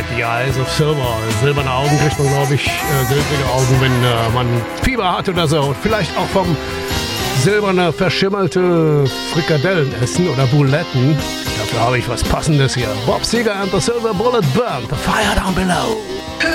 The Eyes of Silver. Silberne Augen kriegt man, glaube ich, silbrige Augen, wenn man Fieber hat oder so. Und vielleicht auch vom silberne, verschimmelte Frikadellen essen oder Buletten. Dafür habe ich was Passendes hier. Bob Seger and the Silver Bullet Burn. The Fire Down Below.